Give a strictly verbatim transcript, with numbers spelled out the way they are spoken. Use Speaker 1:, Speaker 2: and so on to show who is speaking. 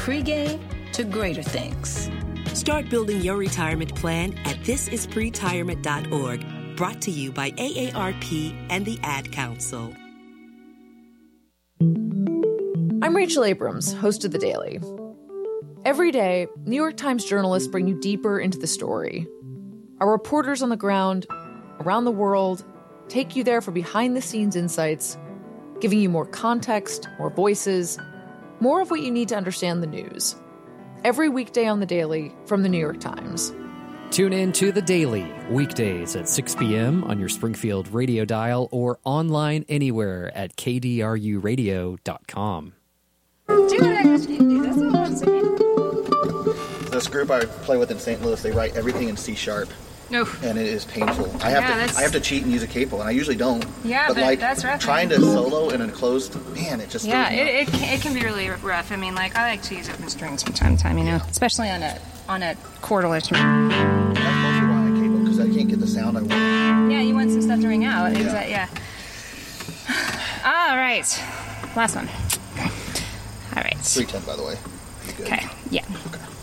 Speaker 1: pregame to greater things.
Speaker 2: Start building your retirement plan at this is pretirement dot org. Brought to you by A A R P and the Ad Council.
Speaker 3: I'm Rachel Abrams, host of The Daily. Every day, New York Times journalists bring you deeper into the story. Our reporters on the ground, around the world, take you there for behind-the-scenes insights, giving you more context, more voices, more of what you need to understand the news. Every weekday on The Daily from The New York Times.
Speaker 4: Tune in to The Daily, weekdays at six p.m. on your Springfield radio dial or online anywhere at k d r u radio dot com.
Speaker 5: Do what I asked you to do. That's all I'm saying.
Speaker 6: This group I play with in Saint Louis, they write everything in C sharp.
Speaker 5: No.
Speaker 6: And it is painful. I have
Speaker 5: Yeah,
Speaker 6: to
Speaker 5: that's-
Speaker 6: I have to cheat and use a capo, and I usually don't.
Speaker 5: Yeah, but
Speaker 6: like
Speaker 5: that's rough,
Speaker 6: trying
Speaker 5: man.
Speaker 6: to solo in a closed, man, it just
Speaker 5: Yeah,
Speaker 6: throws me
Speaker 5: it,
Speaker 6: off.
Speaker 5: it, can, it can be really rough. I mean, like, I like to use open strings from time to time, you know, especially on a on a chordal instrument.
Speaker 6: That's mostly why I capo, because I can't get the sound I want.
Speaker 5: Yeah, you want some stuff to ring out.
Speaker 6: Yeah.
Speaker 5: Exactly, yeah. All right. Last one. All right.
Speaker 6: three ten, by the way. You good?
Speaker 5: Okay, yeah.
Speaker 6: Okay.